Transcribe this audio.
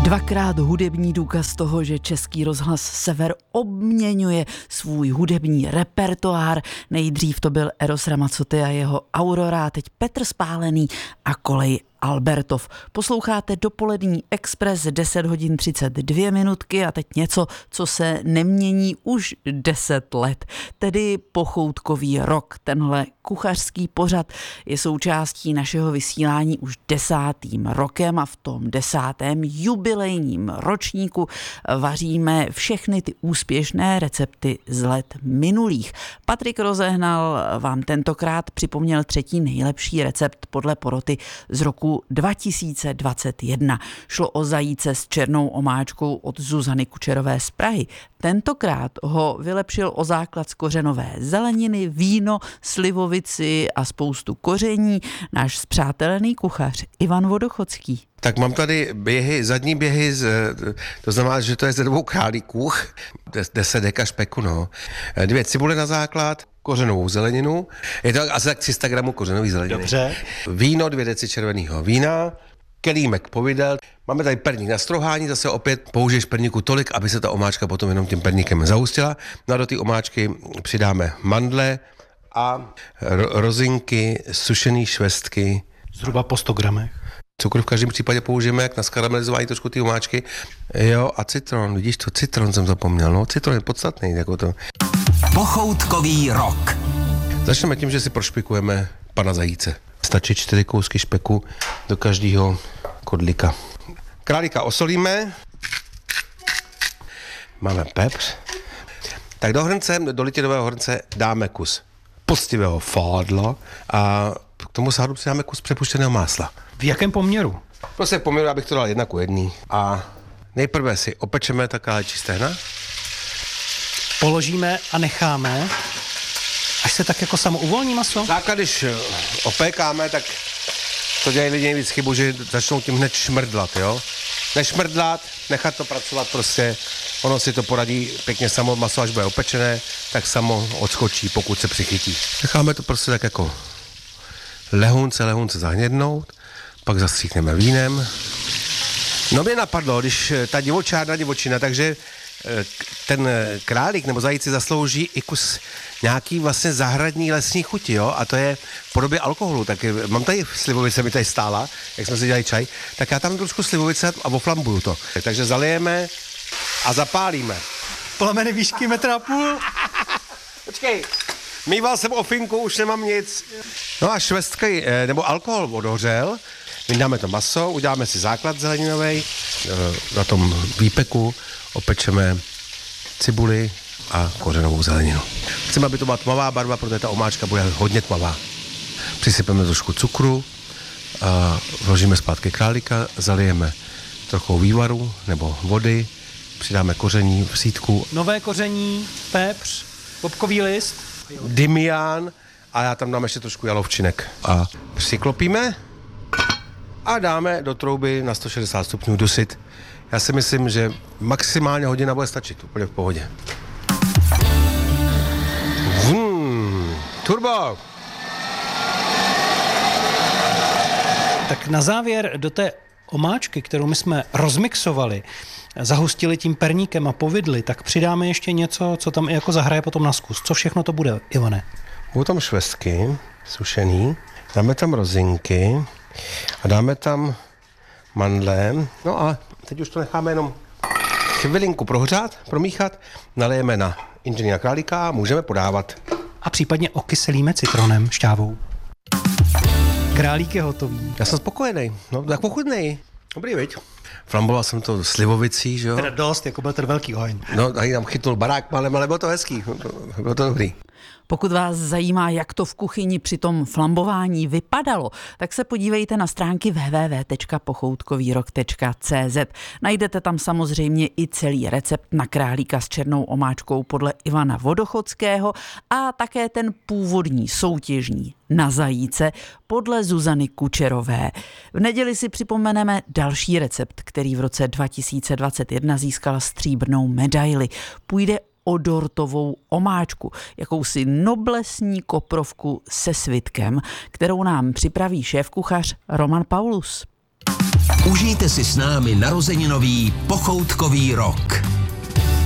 Dvakrát hudební důkaz toho, že Český rozhlas Sever obměňuje svůj hudební repertoár. Nejdřív to byl Eros Ramazzotti a jeho Aurora, teď Petr Spálený a Kolej Albertov. Posloucháte Dopolední Express, 10 hodin 32 minutky a teď něco, co se nemění už 10 let, tedy Pochoutkový rok. Tenhle kuchařský pořad je součástí našeho vysílání už 10. rokem a v tom 10. jubilejním ročníku vaříme všechny ty úspěšné recepty z let minulých. Patrik Rozehnal vám tentokrát připomněl 3. nejlepší recept podle poroty z roku 2021. Šlo o zajíce s černou omáčkou od Zuzany Kučerové z Prahy. Tentokrát ho vylepšil o základ z kořenové zeleniny, víno, slivovici a spoustu koření náš spřátelený kuchař Ivan Vodochodský. Tak mám tady zadní běhy, to znamená, že to je ze 2 králíků, 10 deka špeku, 2 cibule na základ, kořenovou zeleninu, je to asi tak 300 gramů kořenové zeleniny. Dobře. Víno, 2 deci červeného vína, kelímek povidel, máme tady perník na strohání, zase opět použiješ perníku tolik, aby se ta omáčka potom jenom tím perníkem zahustila. No a do té omáčky přidáme mandle a rozinky, sušený švestky. Zhruba po 100 gramech. Cukr v každém případě použijeme jak na skaramelizování trošku ty omáčky. Jo, a citron, vidíš to, citron jsem zapomněl, citron je podstatný, jako to. Pochoutkový rok. Začneme tím, že si prošpikujeme pana zajíce. Stačí 4 kousky špeku do každého kodlíka. Králíka osolíme. Máme pepř. Tak do litěnového hrnce dáme kus poctivého fádla a k tomu sádu přidáme kus přepuštěného másla. V jakém poměru? Prostě v poměru, abych to dal 1:1. A nejprve si opečeme takálečí stehna. Položíme a necháme, až se tak jako samo uvolní maso? Základ, když opékáme, tak to dělají lidi nejvíc chybu, že začnou tím hned šmrdlat, jo. Nešmrdlat, nechat to pracovat prostě, ono si to poradí pěkně samo, maso až bude opečené, tak samo odskočí, pokud se přichytí. Necháme to prostě tak jako lehunce zahnědnout, pak zastříkneme vínem. No mě napadlo, když ta divočina, takže ten králík nebo zajíci zaslouží i kus nějaký vlastně zahradní lesní chuti, jo, a to je v podobě alkoholu, tak mám tady slivovice, mi tady stála, jak jsme si dělali čaj, tak já tam trošku slivovice a oflambuju to. Takže zalijeme a zapálíme. Plameny výšky 1,5 m. Počkej, mýval jsem ofinku, už nemám nic. No a švestky, nebo alkohol odhořel, vydáme to maso, uděláme si základ zeleninový, na tom výpeku opečeme cibuli a kořenovou zeleninu. Chceme, aby to byla tmavá barva, protože ta omáčka bude hodně tmavá. Přisypeme trošku cukru, vložíme zpátky králíka, zalijeme trochu vývaru nebo vody, přidáme koření v sítku. Nové koření, pepř, bobkový list, dymián a já tam dám ještě trošku jalovčinek. A přiklopíme a dáme do trouby na 160 stupňů dusit. Já si myslím, že maximálně hodina bude stačit, úplně v pohodě. Turbo! Tak na závěr do té omáčky, kterou my jsme rozmixovali, zahustili tím perníkem a povidli, tak přidáme ještě něco, co tam i jako zahraje potom na zkus. Co všechno to bude, Ivane? Budou tam švestky sušený, dáme tam rozinky a dáme tam mandle. No a teď už to necháme jenom chvilinku prohřát, promíchat, nalijeme na inženýra králíka a můžeme podávat. A případně okyselíme citronem, šťávou. Králík je hotový. Já jsem spokojený, no tak pochutnej. Dobrý, viď? Flamboval jsem to slivovicí, že jo? Teda dost, jako byl ten velký oheň. No, tady tam chytnul barák malem, ale bylo to hezký, bylo to dobrý. Pokud vás zajímá, jak to v kuchyni při tom flambování vypadalo, tak se podívejte na stránky www.pochoutkovýrok.cz. Najdete tam samozřejmě i celý recept na králíka s černou omáčkou podle Ivana Vodochodského a také ten původní soutěžní na zajíce podle Zuzany Kučerové. V neděli si připomeneme další recept, který v roce 2021 získal stříbrnou medaili. Půjde o dortovou omáčku, jakousi noblesní koprovku se svitkem, kterou nám připraví šéfkuchař Roman Paulus. Užijte si s námi narozeninový pochoutkový rok.